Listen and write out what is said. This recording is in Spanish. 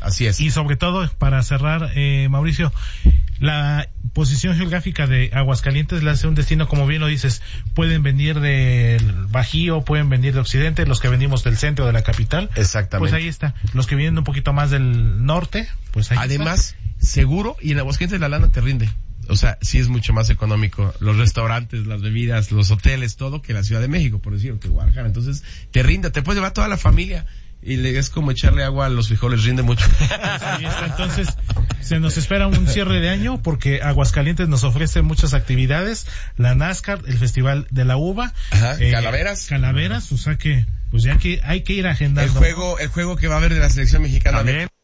Así es. Y sobre todo, para cerrar, Mauricio, la posición geográfica de Aguascalientes le hace un destino, como bien lo dices, pueden venir del Bajío, pueden venir de Occidente, los que venimos del centro de la capital. Exactamente. Pues ahí está. Los que vienen un poquito más del norte, pues ahí Además, seguro, y en Aguascalientes la lana te rinde. O sea, sí es mucho más económico los restaurantes, las bebidas, los hoteles, todo, que la Ciudad de México, por decir, que Guadalajara. Entonces, te rinde, te puedes llevar toda la familia. Y es como echarle agua a los frijoles, rinde mucho. Pues ahí está. Entonces, se nos espera un cierre de año porque Aguascalientes nos ofrece muchas actividades, la NASCAR, el Festival de la Uva, Calaveras, o sea que, pues ya que hay que ir agendando. El juego que va a haber de la selección mexicana. También.